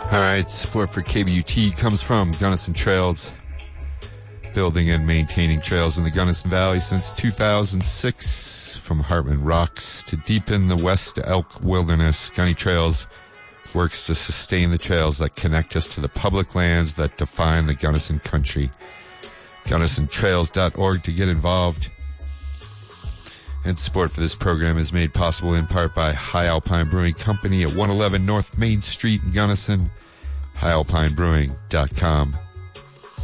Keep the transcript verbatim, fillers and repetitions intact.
All right, support for K B U T comes from Gunnison Trails, building and maintaining trails in the Gunnison Valley since two thousand six. From Hartman Rocks to deep in the West Elk Wilderness, Gunny Trails works to sustain the trails that connect us to the public lands that define the Gunnison country. Gunnison Trails dot org to get involved. And support for this program is made possible in part by High Alpine Brewing Company at one eleven North Main Street in Gunnison, high alpine brewing dot com.